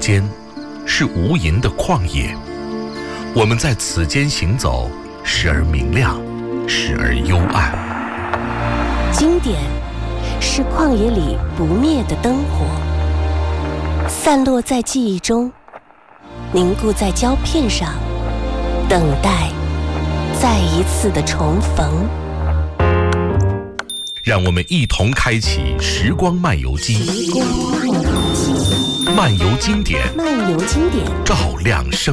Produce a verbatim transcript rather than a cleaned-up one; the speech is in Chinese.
间，是无垠的旷野。我们在此间行走，时而明亮，时而幽暗。 经典是旷野里不灭的灯火，散落在记忆中，凝固在胶片上，等待再一次的重逢。 让我们一同开启时光漫游机， 时光漫游机， 漫游经典， 漫游经典， 照亮生